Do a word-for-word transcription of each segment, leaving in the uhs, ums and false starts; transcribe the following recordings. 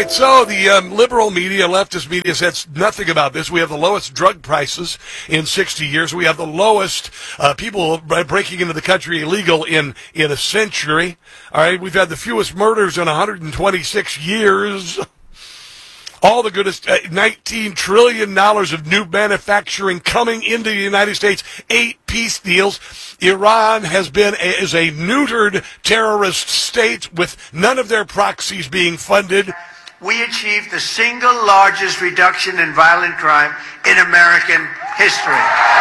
right, so the um, liberal media, leftist media says nothing about this. We have the lowest drug prices in sixty years. We have the lowest uh, people breaking into the country illegal in, in a century. All right, we've had the fewest murders in one hundred twenty-six years. All the goodest, uh, nineteen trillion dollars of new manufacturing coming into the United States, eight peace deals. Iran has been a, is a neutered terrorist state with none of their proxies being funded. We achieved the single largest reduction in violent crime in American history.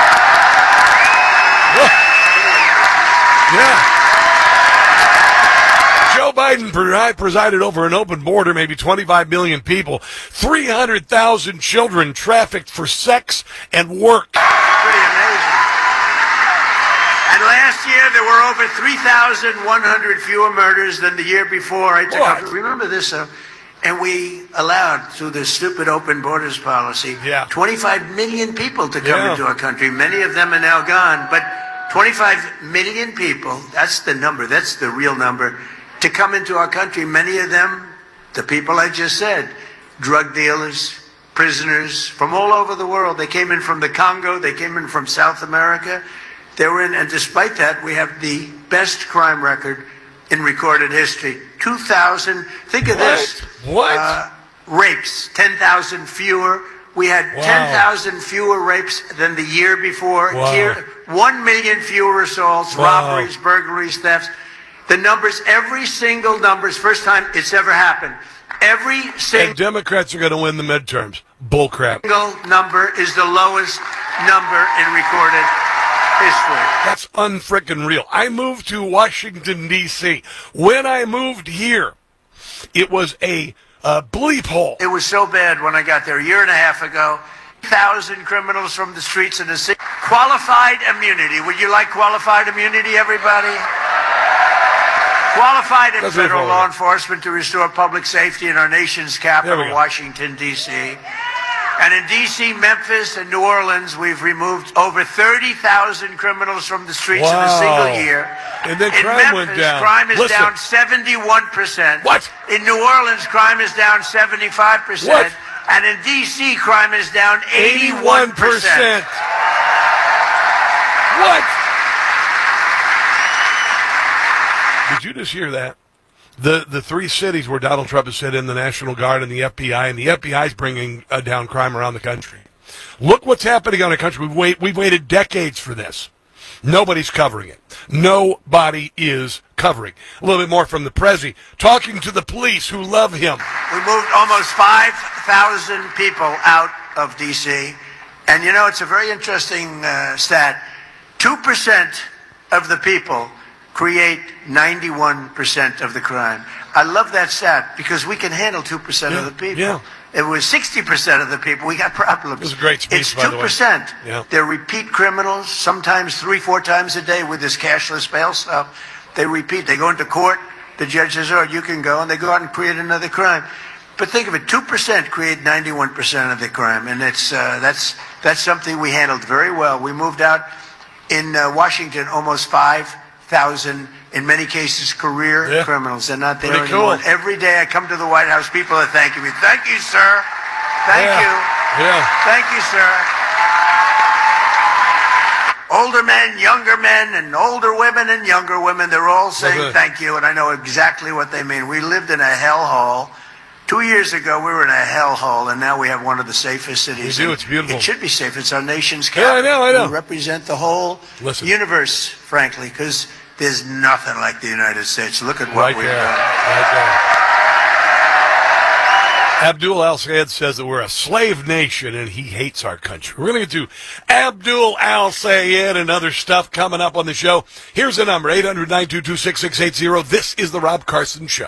Yeah. Joe Biden presided over an open border, maybe twenty-five million people, three hundred thousand children trafficked for sex and work. Pretty amazing. And last year there were over three thousand one hundred fewer murders than the year before. I took What? up, remember this, uh, and we allowed, through this stupid open borders policy, Yeah. twenty-five million people to come Yeah. into our country. Many of them are now gone, but twenty-five million people, that's the number, that's the real number, to come into our country. Many of them, the people I just said, drug dealers, prisoners from all over the world. They came in from the Congo, they came in from South America. They were in, and despite that, we have the best crime record in recorded history. two thousand, think of What? this. What? Uh, rapes, ten thousand fewer. We had Wow. ten thousand fewer rapes than the year before. Wow. Here, one million fewer assaults, Wow. robberies, burglaries, thefts. The numbers, every single numbers, first time it's ever happened. Every And single Democrats are going to win the midterms. Bullcrap. number is the lowest number in recorded history. That's unfrickin' real. I moved to Washington, D C When I moved here, it was a uh, bleep hole. It was so bad when I got there a year and a half ago. Thousand criminals from the streets of the city. Qualified immunity. Would you like qualified immunity, everybody? Qualified in That's federal what law I- enforcement to restore public safety in our nation's There we capital, go. Washington, D C And in D C, Memphis, and New Orleans, we've removed over thirty thousand criminals from the streets in a Wow. single year. And then in crime Memphis, went down. crime is Listen. down seventy-one percent. What? In New Orleans, crime is down seventy-five percent. What? And in D C, crime is down eighty-one eighty-one percent. percent. What? Did you just hear that? The the three cities where Donald Trump has sent in the National Guard and the F B I, and the F B I is bringing uh, down crime around the country. Look what's happening on our country. We've, wait, we've waited decades for this. Nobody's covering it. Nobody is covering. A little bit more from the Prezi, talking to the police who love him. We moved almost five thousand people out of D C And you know, it's a very interesting uh, stat. two percent of the people create ninety-one percent of the crime. I love that stat because we can handle two percent Yeah, of the people. yeah. It was sixty percent of the people. We got problems. It was a great speech, It's by the way. two percent. Yeah. They're repeat criminals, sometimes three, four times a day with this cashless bail stuff. They repeat. They go into court. The judge says, oh, you can go. And they go out and create another crime. But think of it, two percent create ninety-one percent of the crime. And it's, uh, that's, that's something we handled very well. We moved out in uh, Washington almost five thousand, in many cases, career Yeah. criminals. They're not there Pretty anymore. cool. Every day I come to the White House, people are thanking me. Thank you, sir. Thank Yeah. you. Yeah. Thank you, sir. Older men, younger men, and older women and younger women, they're all saying Okay. thank you, and I know exactly what they mean. We lived in a hellhole. Two years ago, we were in a hellhole, and now we have one of the safest cities. We do. And It's beautiful. It should be safe. It's our nation's Yeah, I capital. know, I know. We represent the whole Listen. universe, frankly, because there's nothing like the United States. Look at what Right we've there. done. Right there. Abdul Al-Sayed says that we're a slave nation and he hates our country. We're going to get to Abdul Al-Sayed and other stuff coming up on the show. Here's the number, eight hundred, nine two two, six six eight zero. This is the Rob Carson Show.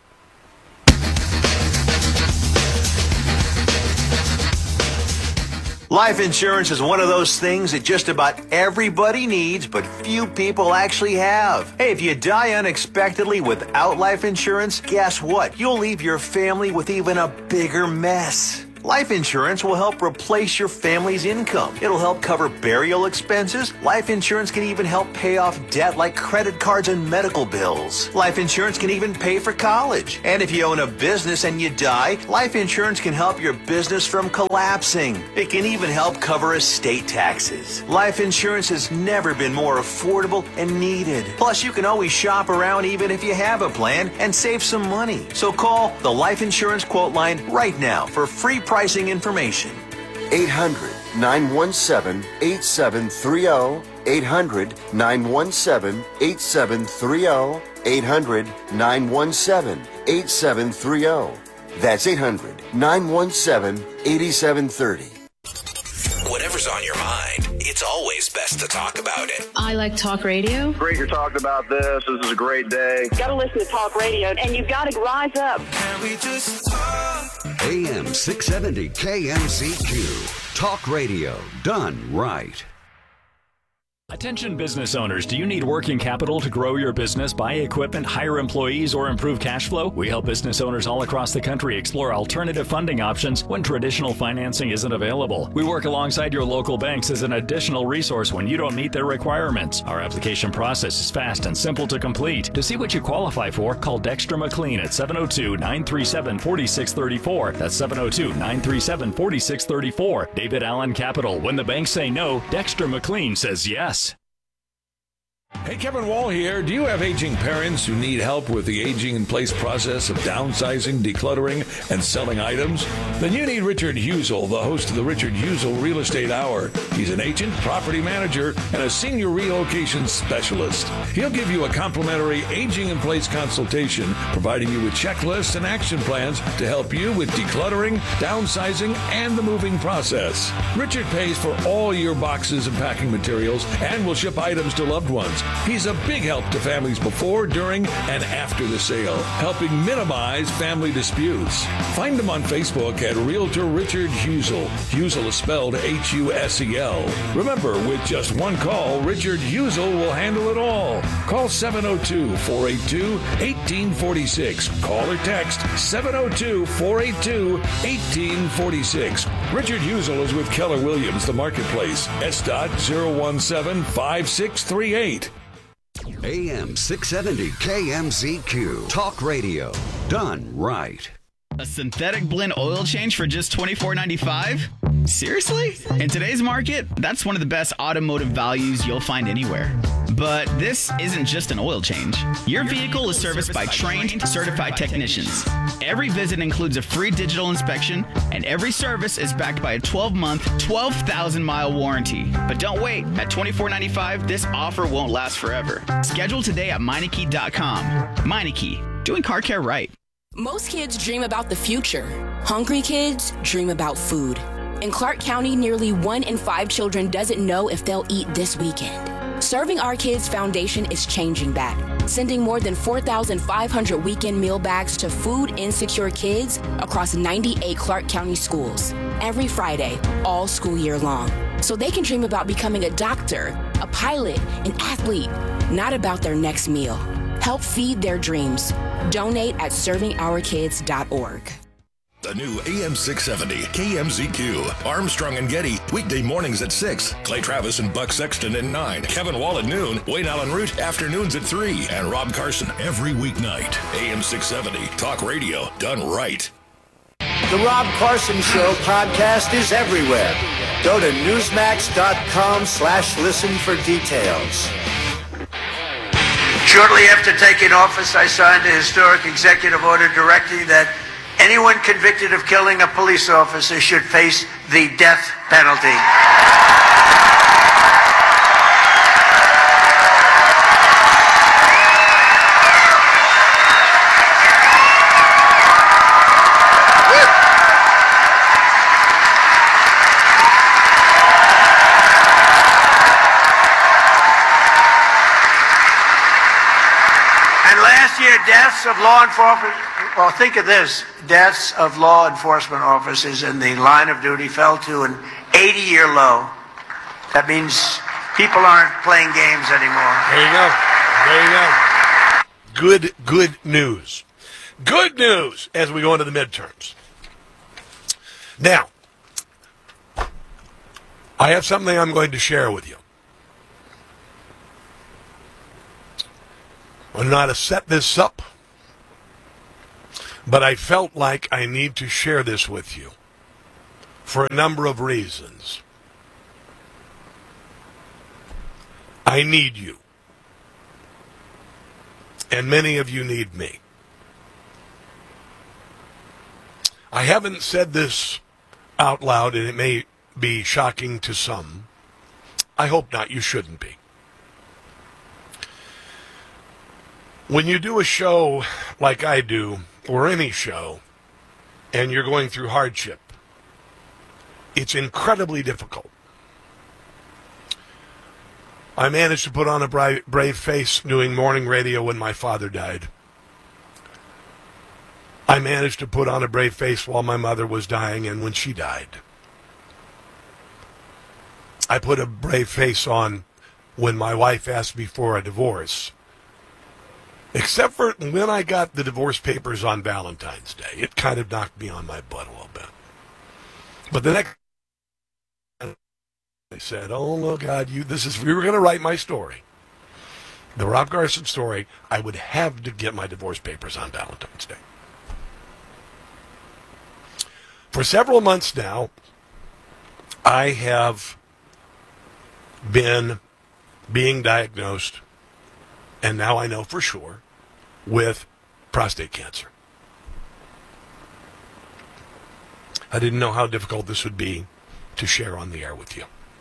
Life insurance is one of those things that just about everybody needs, but few people actually have. Hey, if you die unexpectedly without life insurance, guess what? You'll leave your family with even a bigger mess. Life insurance will help replace your family's income. It'll help cover burial expenses. Life insurance can even help pay off debt like credit cards and medical bills. Life insurance can even pay for college. And if you own a business and you die, life insurance can help your business from collapsing. It can even help cover estate taxes. Life insurance has never been more affordable and needed. Plus, you can always shop around even if you have a plan and save some money. So call the Life Insurance Quote Line right now for free pricing information. eight hundred, nine one seven, eight seven three zero. eight hundred, nine one seven, eight seven three zero. eight hundred, nine one seven, eight seven three zero. That's eight hundred, nine one seven, eight seven three zero. Whatever's on your mind, it's always best to talk about it. I like talk radio. Great you're talking about this. This is a great day. Got to listen to talk radio, and you've got to rise up. Can we just talk? A M six seventy K M Z Q. Talk radio done right. Attention business owners, do you need working capital to grow your business, buy equipment, hire employees, or improve cash flow? We help business owners all across the country explore alternative funding options when traditional financing isn't available. We work alongside your local banks as an additional resource when you don't meet their requirements. Our application process is fast and simple to complete. To see what you qualify for, call Dexter McLean at seven oh two, nine three seven, four six three four. That's seven oh two, nine three seven, four six three four. David Allen Capital. When the banks say no, Dexter McLean says yes. Hey, Kevin Wall here. Do you have aging parents who need help with the aging-in-place process of downsizing, decluttering, and selling items? Then you need Richard Husel, the host of the Richard Husel Real Estate Hour. He's an agent, property manager, and a senior relocation specialist. He'll give you a complimentary aging-in-place consultation, providing you with checklists and action plans to help you with decluttering, downsizing, and the moving process. Richard pays for all your boxes and packing materials and will ship items to loved ones. He's a big help to families before, during, and after the sale, helping minimize family disputes. Find him on Facebook at Realtor Richard Husel. Husel is spelled H U S E L. Remember, with just one call, Richard Husel will handle it all. Call seven oh two, four eight two, one eight four six. Call or text seven oh two, four eight two, one eight four six. Richard Husel is with Keller Williams, the marketplace. S dot zero one seven five six three eight. A M six seventy K M Z Q. Talk radio done right. A synthetic blend oil change for just twenty-four ninety-five? Seriously? In today's market, that's one of the best automotive values you'll find anywhere. But this isn't just an oil change. Your vehicle is serviced by trained, certified technicians. Every visit includes a free digital inspection, and every service is backed by a twelve-month, twelve thousand mile warranty. But don't wait. At twenty-four ninety-five, this offer won't last forever. Schedule today at Meineke dot com. Meineke, doing car care right. Most kids dream about the future. Hungry kids dream about food. In Clark County, nearly one in five children doesn't know if they'll eat this weekend. Serving Our Kids Foundation is changing that, sending more than four thousand five hundred weekend meal bags to food-insecure kids across ninety-eight Clark County schools every Friday, all school year long, so they can dream about becoming a doctor, a pilot, an athlete, not about their next meal. Help feed their dreams. Donate at serving our kids dot org. The new A M six seventy K M Z Q. Armstrong and Getty, weekday mornings at six. Clay Travis and Buck Sexton at nine. Kevin Wall at noon. Wayne Allen Root, afternoons at three. And Rob Carson every weeknight. A M six seventy, talk radio done right. The Rob Carson Show podcast is everywhere. Go to newsmax.com slash listen for details. Shortly after taking office, I signed a historic executive order directing that anyone convicted of killing a police officer should face the death penalty. And last year, deaths of law enforcement, well, think of this, deaths of law enforcement officers in the line of duty fell to an eighty-year low. That means people aren't playing games anymore. There you go. There you go. Good, good news. Good news as we go into the midterms. Now, I have something I'm going to share with you. I don't know how to set this up, but I felt like I need to share this with you for a number of reasons. I need you, and many of you need me. I haven't said this out loud, and it may be shocking to some. I hope not. You shouldn't be. When you do a show like I do, or any show, and you're going through hardship, it's incredibly difficult. I managed to put on a brave, brave face doing morning radio when my father died. I managed to put on a brave face while my mother was dying and when she died. I put a brave face on when my wife asked me for a divorce. Except for when I got the divorce papers on Valentine's Day. It kind of knocked me on my butt a little bit. But the next I said, oh, no, God, you, this is, if you were going to write my story, the Rob Garson story, I would have to get my divorce papers on Valentine's Day. For several months now, I have been being diagnosed, and now I know for sure, with prostate cancer. I didn't know how difficult this would be to share on the air with you.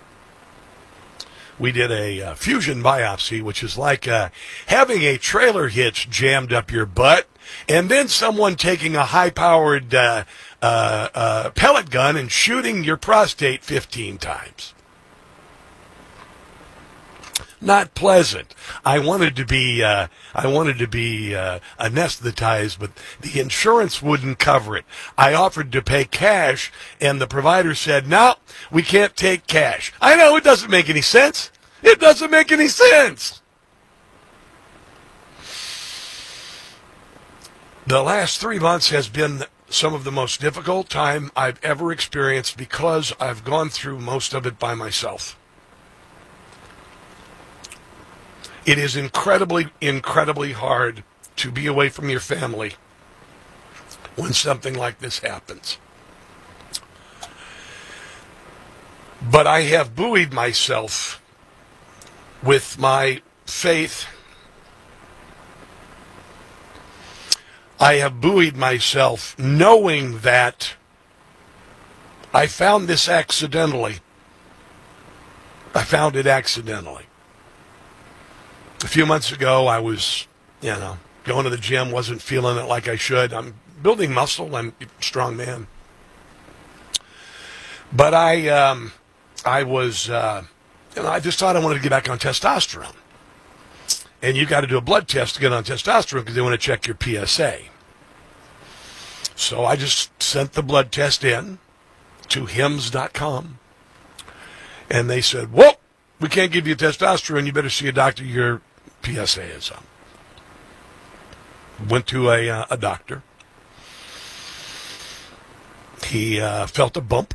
We did a uh, fusion biopsy, which is like uh, having a trailer hitch jammed up your butt, and then someone taking a high-powered uh, uh, uh, pellet gun and shooting your prostate fifteen times. Not pleasant. I wanted to be, uh, I wanted to be uh, anesthetized, but the insurance wouldn't cover it. I offered to pay cash, and the provider said, "No, we can't take cash." I know it doesn't make any sense. It doesn't make any sense. The last three months has been some of the most difficult time I've ever experienced because I've gone through most of it by myself. It is incredibly, incredibly hard to be away from your family when something like this happens. But I have buoyed myself with my faith. I have buoyed myself knowing that I found this accidentally. I found it accidentally. A few months ago, I was, you know, going to the gym, wasn't feeling it like I should. I'm building muscle. I'm a strong man. But I, um, I was, uh, you know, I just thought I wanted to get back on testosterone. And you got to do a blood test to get on testosterone because they want to check your P S A. So I just sent the blood test in to hims dot com. And they said, "Whoa, we can't give you testosterone. You better see a doctor. Your P S A is up." Went to a, uh, a doctor. He uh, felt a bump.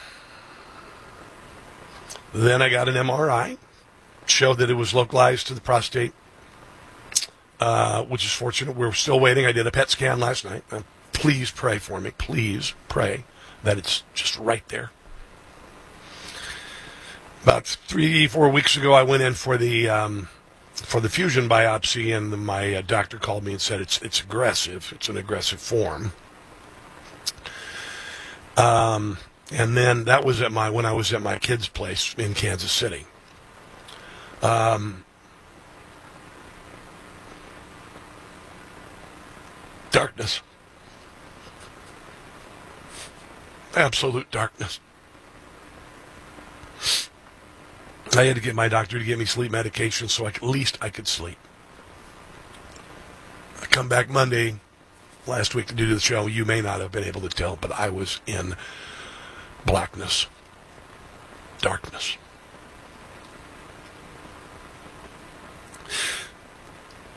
Then I got an M R I. Showed that it was localized to the prostate, uh, which is fortunate. We're still waiting. I did a P E T scan last night. Uh, please pray for me. Please pray that it's just right there. About three, four weeks ago, I went in for the um, for the fusion biopsy, and my uh, doctor called me and said it's it's aggressive. It's an aggressive form. Um, and then that was at my when I was at my kid's place in Kansas City. Um, darkness, absolute darkness. I had to get my doctor to give me sleep medication so I could, at least I could sleep. I come back Monday last week to do the show. You may not have been able to tell, but I was in blackness, darkness.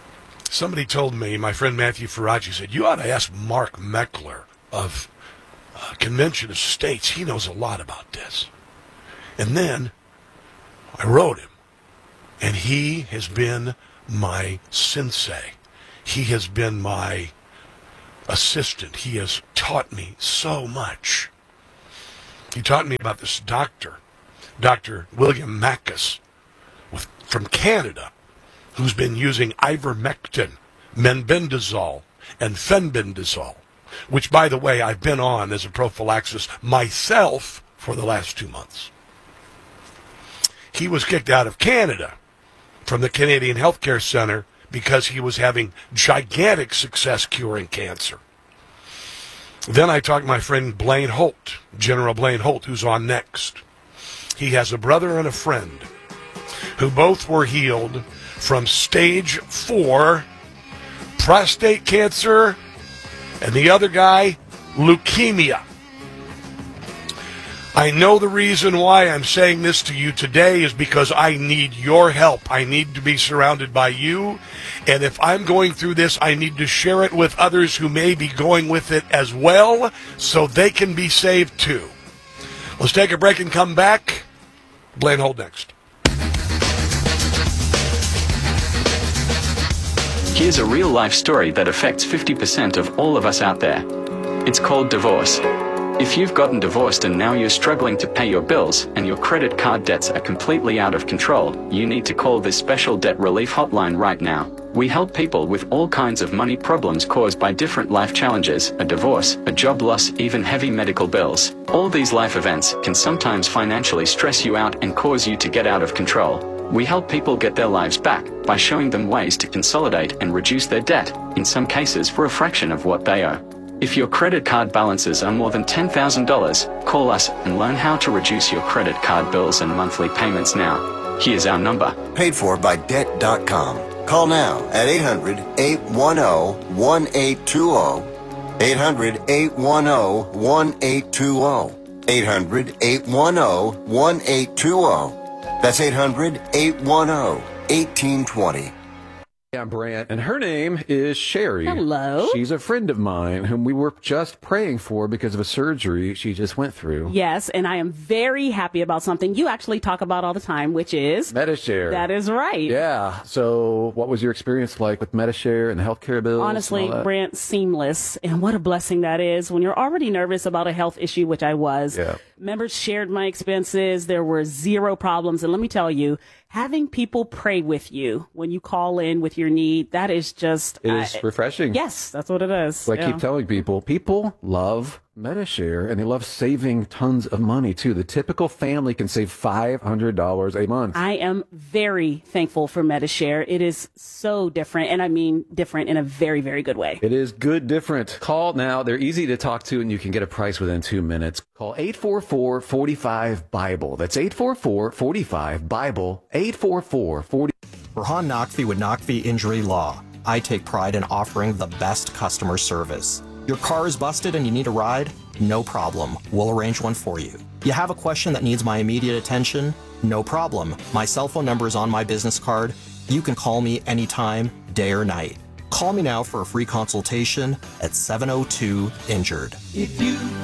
Somebody told me, my friend Matthew Faraci said, you ought to ask Mark Meckler of uh, Convention of States. He knows a lot about this. And then I wrote him, and he has been my sensei. He has been my assistant. He has taught me so much. He taught me about this doctor, Doctor William Mackus, with, from Canada, who's been using ivermectin, menbendazole, and fenbendazole, which, by the way, I've been on as a prophylaxis myself for the last two months. He was kicked out of Canada from the Canadian Healthcare Center because he was having gigantic success curing cancer. Then I talked to my friend Blaine Holt, General Blaine Holt, who's on next. He has a brother and a friend who both were healed from stage four prostate cancer, and the other guy, leukemia. I know the reason why I'm saying this to you today is because I need your help. I need to be surrounded by you. And if I'm going through this, I need to share it with others who may be going with it as well so they can be saved too. Let's take a break and come back. Blaine Holt next. Here's a real-life story that affects fifty percent of all of us out there. It's called divorce. If you've gotten divorced and now you're struggling to pay your bills and your credit card debts are completely out of control, you need to call this special debt relief hotline right now. We help people with all kinds of money problems caused by different life challenges, a divorce, a job loss, even heavy medical bills. All these life events can sometimes financially stress you out and cause you to get out of control. We help people get their lives back by showing them ways to consolidate and reduce their debt, in some cases for a fraction of what they owe. If your credit card balances are more than ten thousand dollars, call us and learn how to reduce your credit card bills and monthly payments now. Here's our number. Paid for by debt dot com. Call now at eight hundred, eight one zero, one eight two zero. eight hundred, eight one zero, one eight two zero. eight hundred, eight one zero, one eight two zero. That's eight hundred, eight one zero, one eight two zero. I'm Brant, and her name is Sherry. Hello. She's a friend of mine whom we were just praying for because of a surgery she just went through. Yes, and I am very happy about something you actually talk about all the time, which is Medi-Share. That is right. Yeah. So what was your experience like with Medi-Share and the healthcare bills? Honestly, Brant, seamless. And what a blessing that is when you're already nervous about a health issue, which I was. Yeah. Members shared my expenses. There were zero problems. And let me tell you, having people pray with you when you call in with your need, that is just... It is uh, refreshing. Yes, that's what it is. So I yeah. keep telling people, people love Medi-Share, and they love saving tons of money, too. The typical family can save five hundred dollars a month. I am very thankful for Medi-Share. It is so different, and I mean different in a very, very good way. It is good different. Call now. They're easy to talk to, and you can get a price within two minutes. Call eight four four, four five, BIBLE. That's eight four four, four five, BIBLE, eight four four, four... Rahan Naqvi with Naqvi Injury Law. I take pride in offering the best customer service. Your car is busted and you need a ride? No problem. We'll arrange one for you. You have a question that needs my immediate attention? No problem. My cell phone number is on my business card. You can call me anytime, day or night. Call me now for a free consultation at seven oh two injured. If you